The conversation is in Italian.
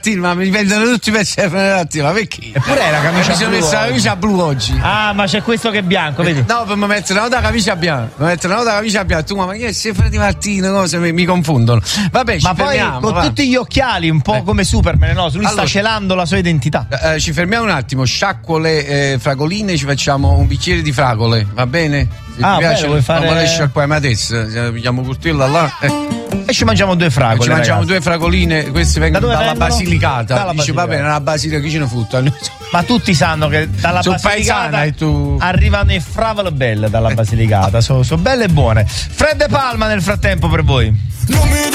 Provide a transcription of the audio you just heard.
Ma mi vendono tutti i pezzi di ma perché? Eppure è la camicia mi sono blu. messa la camicia blu oggi. Ah, ma c'è questo che è bianco, vedi? No, per me mettere una volta camicia bianca. Tu, ma che sei Freddy Martino? Cosa mi confondono. Vabbè, ci fermiamo. Ma poi con tutti gli occhiali, un po' come Superman, no? Lui sta celando la sua identità. Ci fermiamo un attimo, sciacquo le fragoline, ci facciamo un bicchiere di fragole, va bene? Se ti piace, vuoi fare... non le sciacquiamo adesso, pigliamo curtilla là. E ci mangiamo due fragole. Ci mangiamo due fragoline, queste vengono dalla Basilicata. Dalla Dice va bene, la Basilicata, chi ce ne frutta? Ma tutti sanno che dalla Basilicata arrivano le fragole belle dalla Basilicata, sono belle e buone. Fred De Palma nel frattempo per voi.